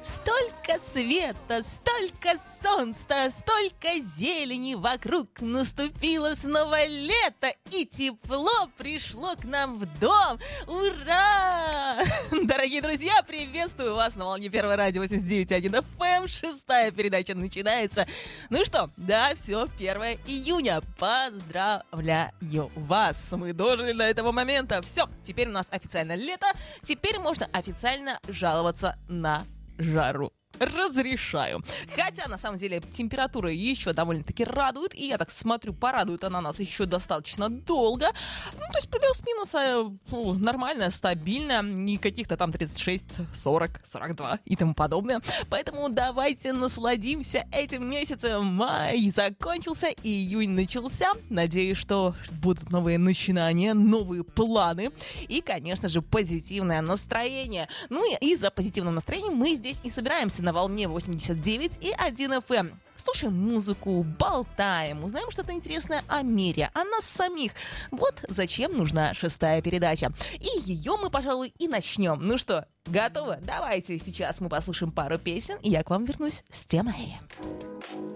Столько света, столько солнца, столько зелени вокруг. Наступило снова лето, и тепло пришло к нам в дом. Ура! Дорогие друзья, приветствую вас на волне Первого радио 89.1 FM. Шестая передача начинается. Ну и что? Да, все, 1 июня. Поздравляю вас. Мы дожили до этого момента. Все, теперь у нас официально лето. Теперь можно официально жаловаться на жару. Разрешаю. Хотя, на самом деле, температура еще довольно-таки радует. И я так смотрю, порадует она нас еще достаточно долго. Ну, то есть плюс-минус нормальная, стабильная. Не каких-то там 36, 40, 42 и тому подобное. Поэтому давайте насладимся этим месяцем. Май закончился, июнь начался. Надеюсь, что будут новые начинания, новые планы. И, конечно же, позитивное настроение. Ну и из-за позитивного настроения мы здесь и собираемся на волне 89,1 FM. Слушаем музыку, болтаем, узнаем что-то интересное о мире, о нас самих. Вот зачем нужна шестая передача. И ее мы, пожалуй, и начнем. Ну что, готовы? Давайте сейчас мы послушаем пару песен, и я к вам вернусь с темой.